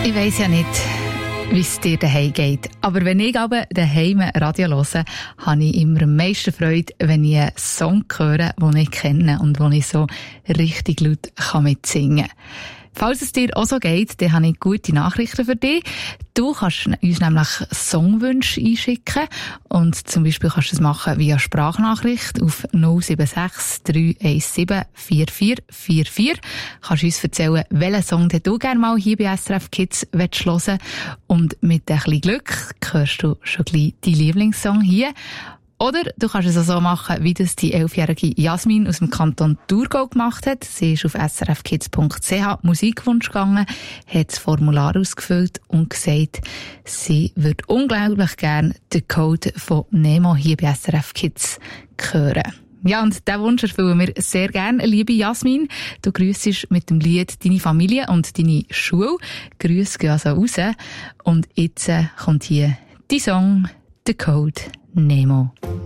Ich weiss ja nicht, wie es dir daheim geht. Aber wenn ich aber daheim Radio höre, habe ich immer am meisten Freude, wenn ich einen Song höre, den ich kenne und den ich so richtig laut mitsingen kann. Falls es dir auch so geht, dann habe ich gute Nachrichten für dich. Du kannst uns nämlich Songwünsche einschicken und zum Beispiel kannst du das machen via Sprachnachricht auf 076 317 4444. Kannst du uns erzählen, welchen Song du gerne mal hier bei SRF Kids hören willst. Und mit ein bisschen Glück hörst du schon gleich deinen Lieblingssong hier. Oder du kannst es auch so machen, wie das die 11-jährige Jasmin aus dem Kanton Thurgau gemacht hat. Sie ist auf srfkids.ch Musikwunsch gegangen, hat das Formular ausgefüllt und gesagt, sie würde unglaublich gerne den Code von Nemo hier bei SRF Kids hören. Ja, und diesen Wunsch erfüllen wir sehr gerne, liebe Jasmin. Du grüssest mit dem Lied deine Familie und deine Schule. Grüsse gehen also raus. Und jetzt kommt hier dein Song, der Code Nemo.